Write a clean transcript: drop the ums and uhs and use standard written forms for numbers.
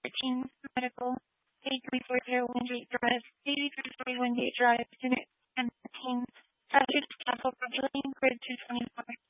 Teens Medical, 8340 Wingate Drive, 8340 Wingate Drive, Unit 1013, Southeast Castle, Bridgeline, Grid 224.